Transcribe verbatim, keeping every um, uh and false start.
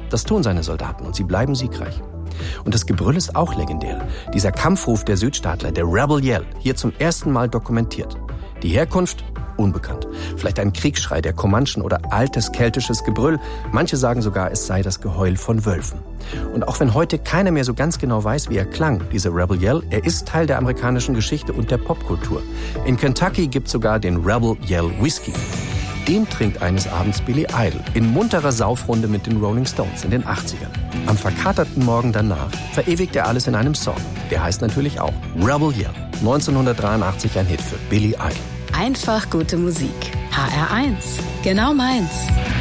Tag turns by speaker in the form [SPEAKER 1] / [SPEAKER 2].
[SPEAKER 1] Das tun seine Soldaten und sie bleiben siegreich. Und das Gebrüll ist auch legendär. Dieser Kampfruf der Südstaatler, der Rebel Yell, hier zum ersten Mal dokumentiert. Die Herkunft? Unbekannt. Vielleicht ein Kriegsschrei der Comanchen oder altes keltisches Gebrüll. Manche sagen sogar, es sei das Geheul von Wölfen. Und auch wenn heute keiner mehr so ganz genau weiß, wie er klang, dieser Rebel Yell, er ist Teil der amerikanischen Geschichte und der Popkultur. In Kentucky gibt es sogar den Rebel Yell Whisky. Den trinkt eines Abends Billy Idol in munterer Saufrunde mit den Rolling Stones in den achtzigern. Am verkaterten Morgen danach verewigt er alles in einem Song. Der heißt natürlich auch Rebel Yell. neunzehnhundertdreiundachtzig ein Hit für Billy Idol.
[SPEAKER 2] Einfach gute Musik. H R eins. Genau meins.